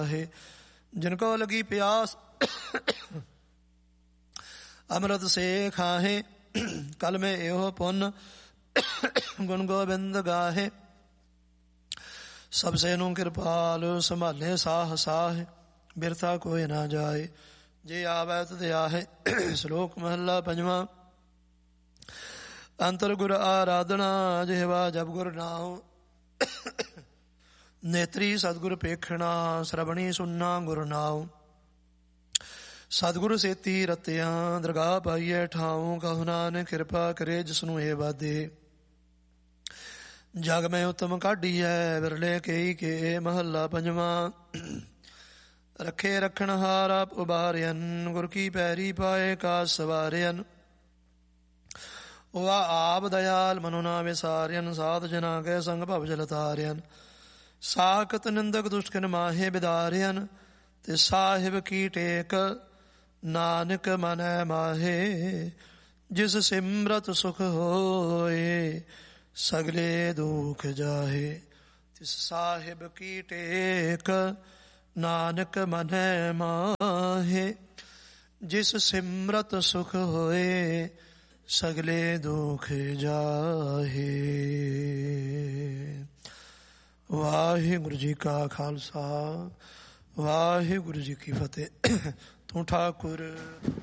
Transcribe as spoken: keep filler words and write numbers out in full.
ਹੈ। ਜਿਨ ਕੋ ਲਗੀ ਪਿਆਸ ਅੰਮ੍ਰਿਤ ਸੇ ਖਾਹੇ। ਕਲ ਮੈਂ ਇਹੋ ਪੁੰਨ ਗੁਣ ਗੋਬਿੰਦ ਗਾਹੇ। ਸਭ ਸੇ ਨੂੰ ਕਿਰਪਾਲ ਸੰਭਾਲੇ ਸਾਹ ਸਾਹ। ਬਿਰਥਾ ਕੋਈ ਨਾ ਜਾਏ ਜੇ ਆਵੈ ਤਦ ਆਹੇ। ਸ਼ਲੋਕ ਮਹੱਲਾ ਪੰਜਵਾਂ। ਅੰਤਰ ਗੁਰ ਆਰਾਧਨਾ ਜਿਹਵਾ ਜਪ ਗੁਰ ਨਾਉ। ਨੇਤਰੀ ਸਤਿਗੁਰ ਪੇਖਣਾ ਸਰਵਣੀ ਸੁਨਣਾ ਗੁਰ ਨਾਉ। ਸਤਿਗੁਰ ਸੇਤੀ ਰਤਿਆਂ ਦਰਗਾਹ ਪਾਈਏ ਠਾਉ। ਕਹੁ ਨਾਨਕ ਕਿਰਪਾ ਕਰੇ ਜਿਸਨੂੰ ਇਹ ਵਾਦੇ। ਜਗ ਮੈਂ ਉਤਮ ਕਾਢੀਐ ਵਿਰਲੇ ਕਈ ਕੇ। ਮਹੱਲਾ ਪੰਜਵਾਂ। ਰੱਖੇ ਰੱਖਣ ਹਾਰਾ ਉਬਾਰਿਅਨ ਗੁਰ ਕੀ ਪੈਰੀ ਪਾਏ ਕਾਜ ਸਵਾਰਿਅਨ। ਉਹ ਆਪ ਦਇਆਲ ਮਨੁ ਨਾ ਵਿਸਾਰਿਅਨ। ਸਾਧ ਜਨਾ ਕੈ ਸੰਗ ਭਵ ਜਲ ਤਾਰਿਅਨ। ਸਾਖਤ ਨਿੰਦਕ ਦੁਸ਼ਕਨ ਮਾਹੇ ਬਿਦਾਰਿਅਨ। ਤੇ ਸਾਹਿਬ ਕੀ ਟੇਕ ਨਾਨਕ ਮਨੈ ਮਾਹੇ। ਜਿਸ ਸਿਮਰਤ ਸੁਖ ਹੋਏ ਸਗਲੇ ਦੁਖ ਜਾਹੇ। ਤਿਸ ਸਾਹਿਬ ਕੀ ਟੇਕ ਨਾਨਕ ਮਨੈ ਮਾਹੇ। ਜਿਸ ਸਿਮਰਤ ਸੁਖ ਹੋਏ ਸਗਲੇ ਦੁਖ ਜਾਹੇ। ਵਾਹਿਗੁਰੂ ਜੀ ਕਾ ਖਾਲਸਾ ਵਾਹਿਗੁਰੂ ਜੀ ਕੀ ਫਤਿਹ। ਤੂੰ ਠਾਕੁਰ